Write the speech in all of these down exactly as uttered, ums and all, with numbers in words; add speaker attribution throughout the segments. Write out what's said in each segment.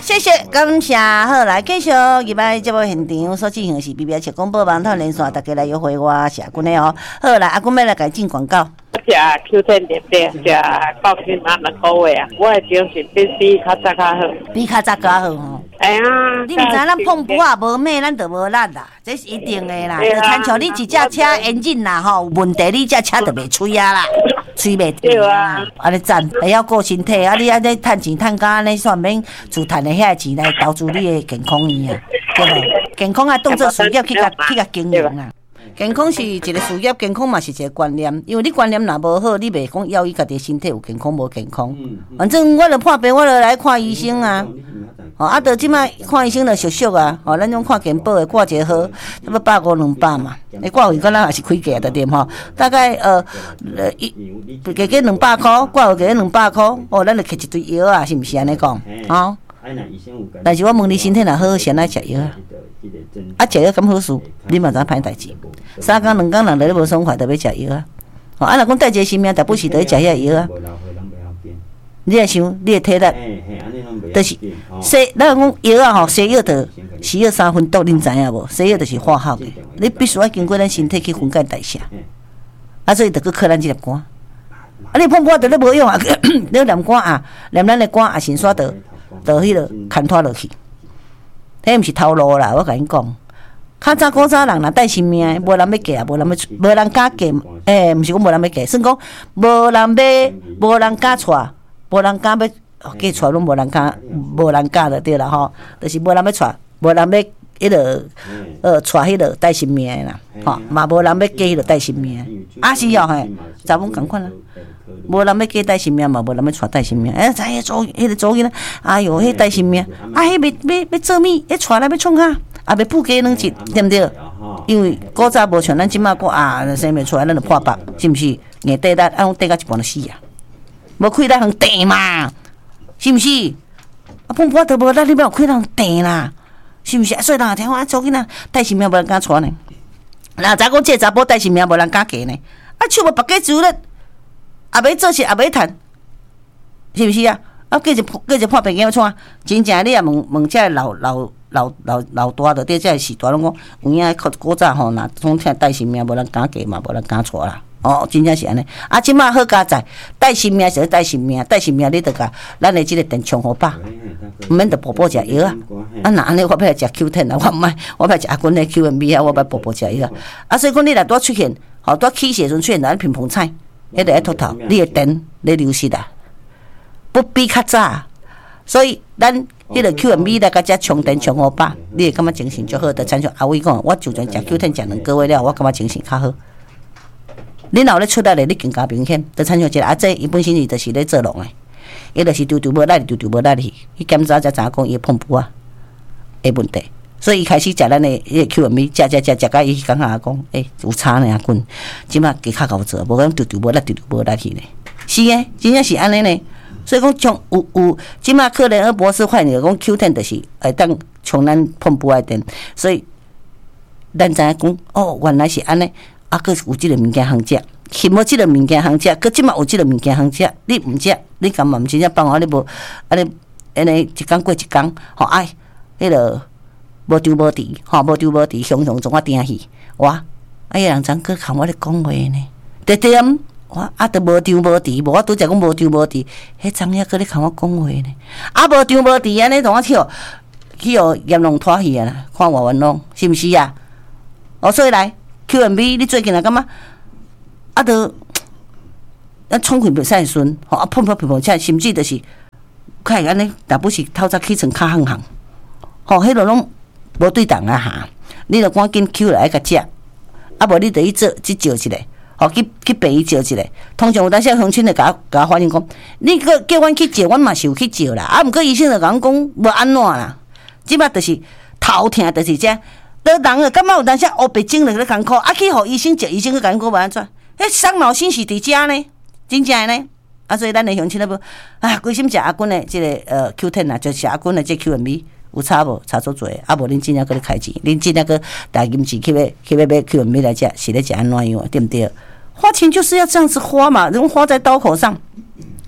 Speaker 1: 谢谢，感谢。好，来继续入来节目现场所进行的是 B B S 广播网台连线，大家来约会我是阿君的哦。好，来阿君要来改进广告。
Speaker 2: 食 Q ten 点点，食高筋啊两个月啊，我的精神比比较早较好，
Speaker 1: 比较早较好吼。
Speaker 2: 哎呀，
Speaker 1: 你毋知咱碰布啊无咩，咱就无力啦，这是一定的啦。就亲像你一架车引擎啦吼，有问题你架车就袂吹啊啦，吹袂停啊。安尼赞，会晓顾身体，啊你安尼趁钱趁甲安尼，煞免自趁的遐钱来投资你的健康院啊，对无？健康啊当做事业去甲去甲经营啊。健康是一个事业，健康嘛是一个观念。因为你观念若无好，你袂讲要伊家己身体有健康无健康。反正我著破病，我著来看医生啊。哦，啊，著即摆看医生著俗俗啊。哦，咱种看健保的挂一个号，差不多百五两百嘛。你挂费，敢若也是开价的对吼。大概呃呃一加加两百箍，挂费加两百箍。哦，咱著摕一堆药啊，是毋是安尼讲？哦。但是我问你身体若好，先来食药啊。啊，食药咁好事，你嘛知歹代志。三工两工人来咧无爽快，著要食药啊。哦，啊，若讲带一个性命，大不是著要食遐药啊。你来想，你的体力，就是西，咱讲药啊吼，西药著西药三分毒，恁知影无？西药著是化学的，你必须要经过咱身体去分解代谢。啊，所以著去靠咱即粒肝。啊，你碰破著咧无用啊，你念肝啊，念咱的肝啊，先煞著著迄落牵拖落去。迄毋是头路啦，我甲你讲。较早古早人若带性命，无人要嫁啊，无人要，无人敢嫁。诶、欸，毋是讲无人要嫁，算讲无人要，无人敢娶，无人敢要嫁娶，拢无人敢，无人敢就对啦吼。就是无人要娶，无人要迄落呃娶迄落带性命的啦，吼嘛无人要嫁迄落带性命的。啊是哦嘿，查某共款啦。无人要嫁带性命嘛，无人要娶带性命。哎，知影做迄个做囡仔，哎哟，迄带性命，啊，迄要要要做物，迄娶来要创啥？啊，要补家两日，对毋对？因为古早无像咱即马讲啊，生袂出来，咱就破腹，是毋是？硬地力，啊，讲地到一半就死啊！无开咱通地嘛，是毋是？啊，碰破都无力，你要开咱地啦，是毋是？啊，所以人也听我做囡仔带性命无人敢娶呢。若早讲这查甫带性命无人敢嫁呢，啊，手无白家自力。也袂做事，也袂趁，是毋是啊？啊，过一过一破病要创，真正你也问问遮老老老老老大的，对遮时大拢讲，有影古古早吼，若总听带性命，无人敢嫁嘛，无人敢娶啦。哦，真正是安尼。啊，即马好加载，带性命是带性命，带性命你得甲咱的即个电冲好饱，毋免得补补食药啊。啊，若安尼我要来食 Q 十 啊，我毋爱，我要食阿君的 Q M B 啊，我要补补食药啊。啊，所以讲你若拄出现，吼拄起时阵出现咱乒乓菜。迄个爱秃头，你的电咧流失啊，不比较早，所以咱迄个 Q M B 来甲遮充电充好饱，你会感觉精神就好。就亲像阿伟讲，我就算食 Q 十 食两个月了，我感觉精神较好。你若有咧出力咧，你更加明显。就亲像一个阿姐，伊本身伊就是咧做农的，伊就是丢丢无力，丢丢无力去。伊检查才知影讲伊碰布啊的问题。所以伊开始食咱的迄个 Q M B， 食食食食，甲伊感觉讲，诶、欸，有差呢阿君，即马加较够做，无讲丢丢无力，丢丢无力去呢。是诶，真正是安尼呢。所以讲，从有有，即马克雷尔博士发现讲 Q 十 就是会当从咱碰布来电，所以咱知影讲，哦，原来是安尼，啊，佫有即个物件通食，欠无即个物件通食，佫即马有即个物件通食，你毋食，你干嘛毋真正帮我？你无安尼安尼一工过一工，吼哎，迄落。无丢无伫，吼无丢无伫，雄雄总我定去，哇！哎呀，人怎个看我咧讲话呢？对对啊，我啊都无丢无伫，无我拄则讲无丢无伫，迄张也搁咧看我讲话呢。啊无丢无伫，安尼同我去哦，去哦阎龙拖去啊啦，看我运动是毋是啊？哦，所以来 Q M B， 你最近来干嘛？啊都啊创开袂使顺，吼啊碰碰碰碰起来，甚至就是看安尼，若不是透早起床较行行，吼迄落拢。无对档啊哈！你著赶紧 Q 来甲食，啊无你著去做去照一下，吼去去病院照一下。通常有当时乡亲著甲我甲我反映讲，你个叫阮去照，阮嘛是有去照啦。啊，毋过医生著甲阮讲无安怎啦。即摆著是头疼，著是这，得人个感觉有当时黑白肿了咧艰苦，啊去互医生照，医生去甲阮讲无安怎？迄伤脑筋是伫遮呢，真正呢。啊，所以咱的乡亲咧无啊，规心食阿君的即个呃 Q 十 啊，就食阿君的即 Q M B。有差无？差足多，啊无恁真正搁咧开钱，恁真正搁大金钱去要去要买 Q M B 来食，是咧食安怎样，对不对？花钱就是要这样子花嘛，人花在刀口上。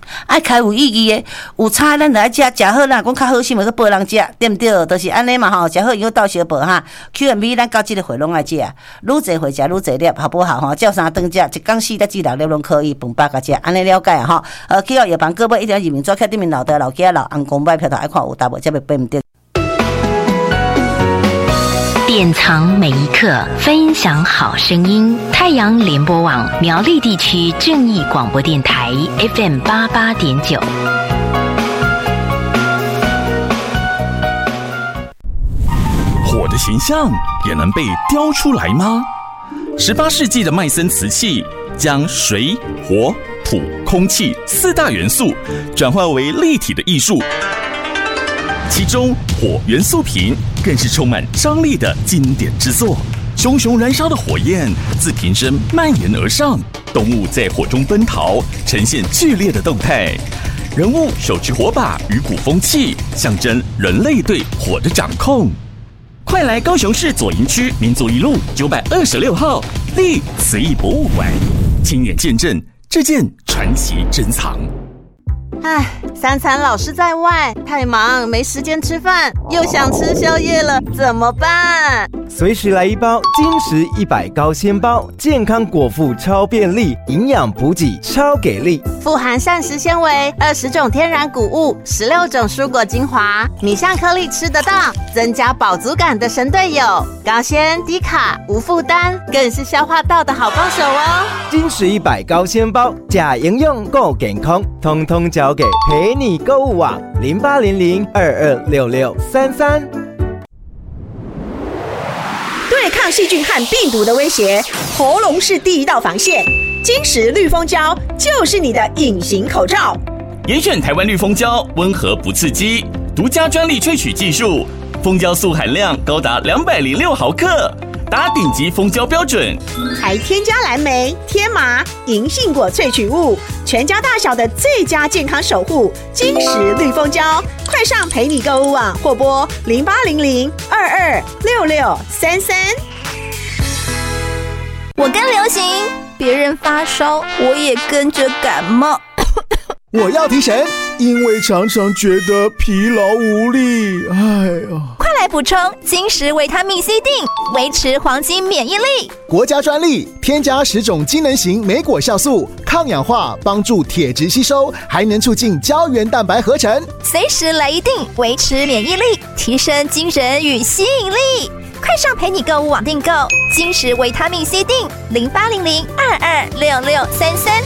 Speaker 1: 爱开有意义的，有差咱就爱食，食好咱讲较好心，要去报人食，对毋对？就是安尼嘛吼，食好以后到小报哈。Q M B 咱到即个会拢爱食，愈侪会食愈侪粒，好不好吼？照三顿食，一工四到至六粒拢可以，饭饱甲食，安尼了解啊吼。呃，去到药房购买一定要认明纸，刻顶面老的老家老红公买票头爱看有答无，才袂背毋对。
Speaker 3: 典藏每一刻，分享好声音。太阳联播网苗栗地区正义广播电台 F M 八八点九。
Speaker 4: 火的形象也能被雕出来吗？十八世纪的麦森瓷器将水、火、土、空气四大元素转化为立体的艺术。其中火元素瓶更是充满张力的经典之作，熊熊燃烧的火焰自瓶身蔓延而上，动物在火中奔逃，呈现剧烈的动态。人物手持火把与鼓风器，象征人类对火的掌控。快来高雄市左营区民族一路九百二十六号立瓷艺博物馆，亲眼见证这件传奇珍藏。
Speaker 5: 唉，三餐老是在外，太忙没时间吃饭，又想吃宵夜了，怎么办？
Speaker 6: 随时来一包金石一百高纤包，健康果腹超便利，营养补给超给力，
Speaker 5: 富含膳食纤维，二十种天然谷物，十六种蔬果精华，米香颗粒吃得到，增加饱足感的神队友，高纤低卡无负担，更是消化道的好帮手哦。
Speaker 6: 金石一百高纤包，假营养够健康，通通交给陪你购物网零八零零二二六六三三。
Speaker 7: 对抗细菌和病毒的威胁，喉咙是第一道防线。金石绿蜂胶就是你的隐形口罩。
Speaker 4: 严选台湾绿蜂胶，温和不刺激，独家专利萃取技术，蜂胶素含量高达两百零六毫克，达顶级蜂胶标准，
Speaker 7: 还添加蓝莓、天麻、银杏果萃取物，全家大小的最佳健康守护。金石绿蜂胶，快上陪你购物网或拨零八零零二二六六三三。
Speaker 8: 我跟流行，别人发烧，我也跟着感冒。
Speaker 9: 我要提神，因为常常觉得疲劳无力。哎呀，
Speaker 8: 快来补充金石维他命 C 锭，维持黄金免疫力。
Speaker 9: 国家专利，添加十种机能型莓果酵素，抗氧化，帮助铁质吸收，还能促进胶原蛋白合成。
Speaker 8: 随时来一锭，维持免疫力，提升精神与吸引力。快上陪你购物网订购金石维他命 C 锭，零八零零二二六六三三。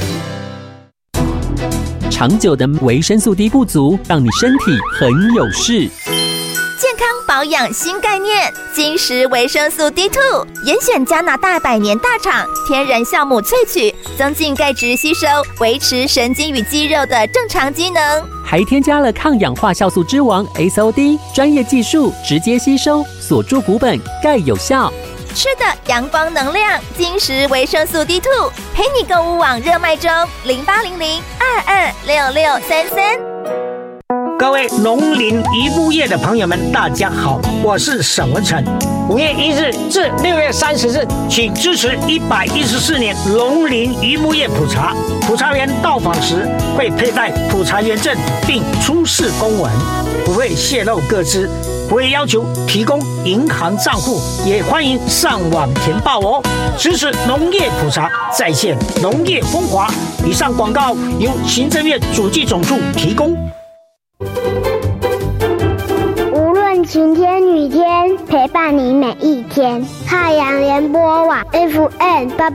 Speaker 10: 长久的维生素 D 不足，让你身体很有事。
Speaker 8: 健康保养新概念，金石维生素 D 二， 严选加拿大百年大厂天然酵母萃取，增进钙质吸收，维持神经与肌肉的正常机能。
Speaker 10: 还添加了抗氧化酵素之王 S O D， 专业技术直接吸收，锁住骨本，钙有效。
Speaker 8: 吃的阳光能量，金石维生素 D 二， 陪你购物网热卖中，零八零零二二六六三三。
Speaker 11: 各位农林渔牧业的朋友们，大家好，我是沈文成。五月一日至六月三十日，请支持一百一十四年农林渔牧业普查。普查员到访时会佩戴普查员证，并出示公文，不会泄露个资，不会要求提供银行账户，也欢迎上网填报哦。支持农业普查，再现农业风华。以上广告由行政院主计总处提供。
Speaker 12: 无论晴天雨天，陪伴你每一天。太阳联播网 F M 八。